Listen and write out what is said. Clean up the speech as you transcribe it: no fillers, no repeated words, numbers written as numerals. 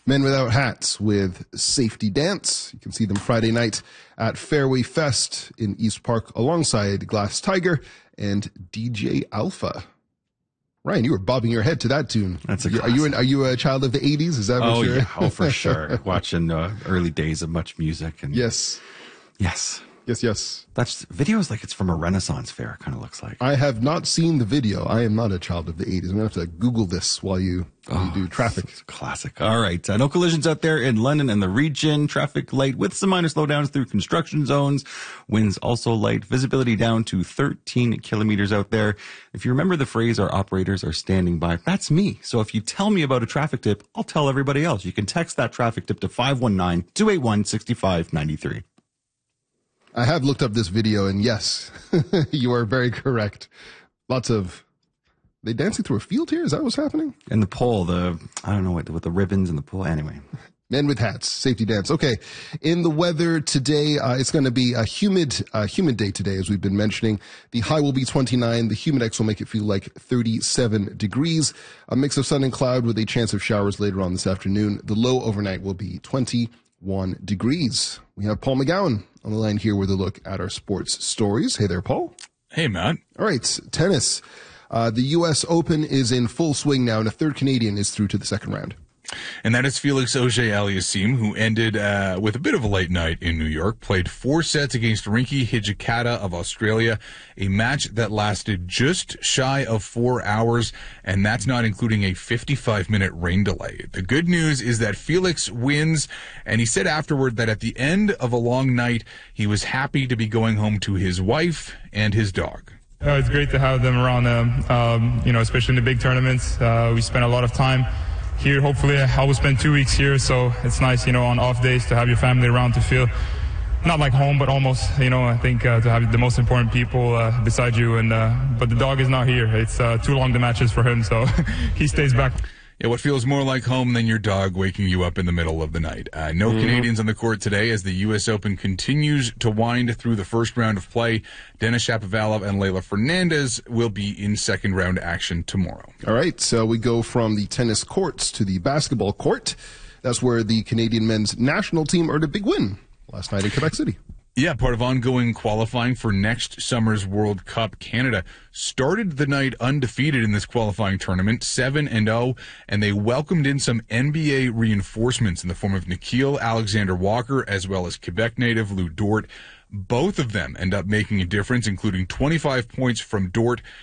Men Without Hats with Safety Dance. You can see them Friday night at Fairway Fest in East Park alongside Glass Tiger and DJ Alpha. Ryan, you were bobbing your head to that tune. That's a classic. Are you a child of the 80s? Is that for sure? Yeah. Oh, for sure. Watching early days of Much Music. And Yes. Yes. Yes. That's videos like it's from a Renaissance fair, kind of looks like. I have not seen the video. I am not a child of the 80s. I'm going to have to Google this while you do traffic. It's a classic. All right. No collisions out there in London and the region. Traffic light with some minor slowdowns through construction zones. Winds also light. Visibility down to 13 kilometers out there. If you remember the phrase, our operators are standing by, that's me. So if you tell me about a traffic tip, I'll tell everybody else. You can text that traffic tip to 519-281-6593. I have looked up this video, and yes, you are very correct. They dancing through a field here? Is that what's happening? And the pole, I don't know what, with the ribbons and the pole. Anyway. Men with Hats, Safety Dance. Okay. In the weather today, it's going to be a humid day today, as we've been mentioning. The high will be 29. The humidex will make it feel like 37 degrees. A mix of sun and cloud with a chance of showers later on this afternoon. The low overnight will be 21 degrees. We have Paul McGowan on the line here with a look at our sports stories. Hey there, Paul. Hey, Matt. All right, tennis. The U.S. Open is in full swing now, and a third Canadian is through to the second round. And that is Felix Auger-Aliassime, who ended with a bit of a late night in New York, played 4 sets against Rinky Hijikata of Australia, a match that lasted just shy of 4 hours, and that's not including a 55-minute rain delay. The good news is that Felix wins, and he said afterward that at the end of a long night, he was happy to be going home to his wife and his dog. It's great to have them around, especially in the big tournaments. We spend a lot of time here. Hopefully I will spend 2 weeks here, so it's nice, on off days to have your family around, to feel not like home, but almost, I think to have the most important people beside you. But the dog is not here. It's too long the matches for him, so he stays back. Yeah, what feels more like home than your dog waking you up in the middle of the night. No Canadians on the court today as the U.S. Open continues to wind through the first round of play. Denis Shapovalov and Leylah Fernandez will be in second round action tomorrow. All right, so we go from the tennis courts to the basketball court. That's where the Canadian men's national team earned a big win last night in Quebec City. Yeah, part of ongoing qualifying for next summer's World Cup. Canada started the night undefeated in this qualifying tournament, 7-0, and they welcomed in some NBA reinforcements in the form of Nickeil Alexander-Walker as well as Quebec native Lou Dort. Both of them end up making a difference, including 25 points from Dort